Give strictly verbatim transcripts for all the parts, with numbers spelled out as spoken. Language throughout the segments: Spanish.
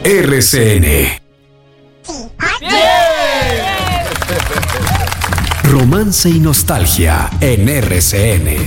R C N. Romance y nostalgia en R C N.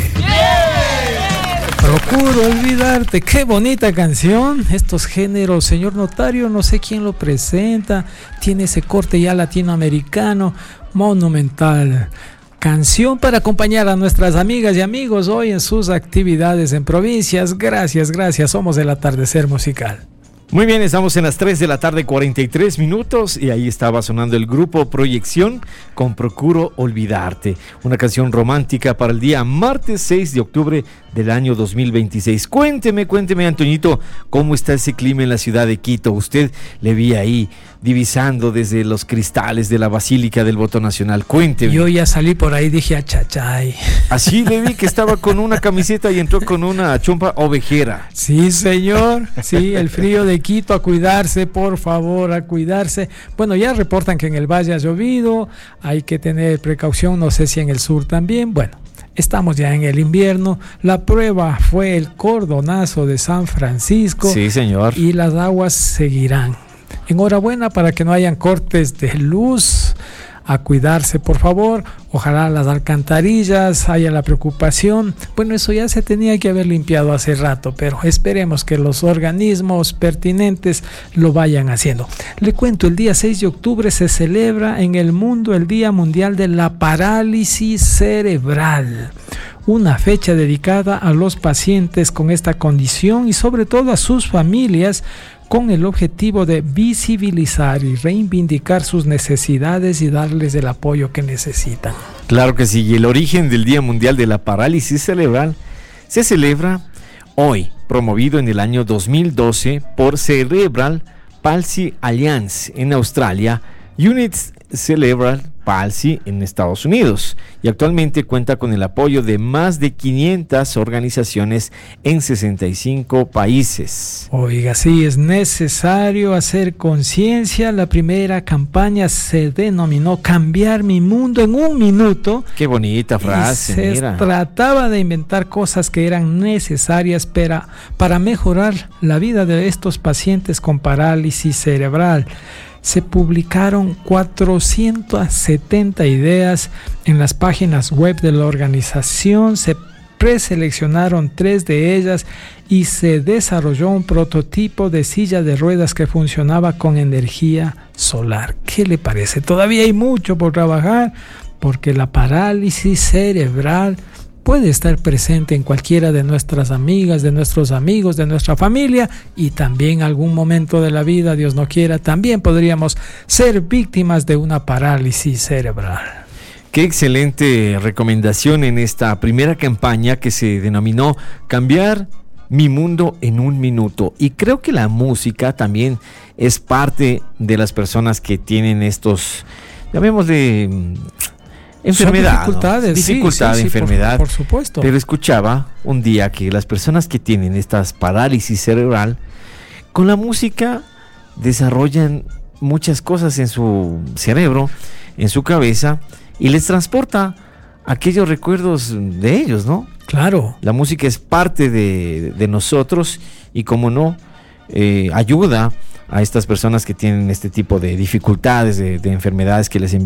Procuro olvidarte. Qué bonita canción. Estos géneros, señor notario, no sé quién lo presenta. Tiene ese corte ya latinoamericano, monumental. Canción para acompañar a nuestras amigas y amigos hoy en sus actividades en provincias. Gracias, gracias. Somos el atardecer musical. Muy bien, estamos en las tres de la tarde, cuarenta y tres minutos, y ahí estaba sonando el grupo Proyección con Procuro Olvidarte, una canción romántica para el día martes seis de octubre del año dos mil veintiséis. Cuénteme, cuénteme, Antoñito, ¿cómo está ese clima en la ciudad de Quito? Usted le vi ahí divisando desde los cristales de la Basílica del Voto Nacional. Cuénteme. Yo ya salí por ahí, dije achachay. Así le vi que estaba con una camiseta y entró con una chompa ovejera. Sí, señor. Sí, el frío de Quito, a cuidarse, por favor, a cuidarse. Bueno, ya reportan que en el valle ha llovido, hay que tener precaución, no sé si en el sur también. Bueno, estamos ya en el invierno. La prueba fue el cordonazo de San Francisco. Sí, señor. Y las aguas seguirán. Enhorabuena para que no hayan cortes de luz. A cuidarse, por favor. Ojalá las alcantarillas haya la preocupación. Bueno, eso ya se tenía que haber limpiado hace rato, pero esperemos que los organismos pertinentes lo vayan haciendo. Le cuento, el día seis de octubre se celebra en el mundo el Día Mundial de la Parálisis Cerebral. Una fecha dedicada a los pacientes con esta condición y sobre todo a sus familias, con el objetivo de visibilizar y reivindicar sus necesidades y darles el apoyo que necesitan. Claro que sí, y el origen del Día Mundial de la Parálisis Cerebral se celebra hoy, promovido en el año dos mil doce por Cerebral Palsy Alliance en Australia, Units Cerebral Palsy en Estados Unidos, y actualmente cuenta con el apoyo de más de quinientas organizaciones en sesenta y cinco países. Oiga, sí, es necesario hacer conciencia. La primera campaña se denominó Cambiar mi mundo en un minuto. Qué bonita frase, y se mira. trataba de inventar cosas que eran necesarias para, para mejorar la vida de estos pacientes con parálisis cerebral. Se publicaron cuatrocientas setenta ideas en las páginas web de la organización, se preseleccionaron tres de ellas y se desarrolló un prototipo de silla de ruedas que funcionaba con energía solar. ¿Qué le parece? Todavía hay mucho por trabajar porque la parálisis cerebral puede estar presente en cualquiera de nuestras amigas, de nuestros amigos, de nuestra familia, y también algún momento de la vida, Dios no quiera, también podríamos ser víctimas de una parálisis cerebral. Qué excelente recomendación en esta primera campaña que se denominó Cambiar mi mundo en un minuto. Y creo que la música también es parte de las personas que tienen estos, llamémosle, enfermedad, dificultades, ¿no? dificultad, sí, sí, enfermedad, por, por supuesto. Pero escuchaba un día que las personas que tienen estas parálisis cerebral, con la música desarrollan muchas cosas en su cerebro, en su cabeza, y les transporta aquellos recuerdos de ellos, ¿no? Claro. La música es parte de, de nosotros y, como no, eh, ayuda a estas personas que tienen este tipo de dificultades, de, de enfermedades que les envían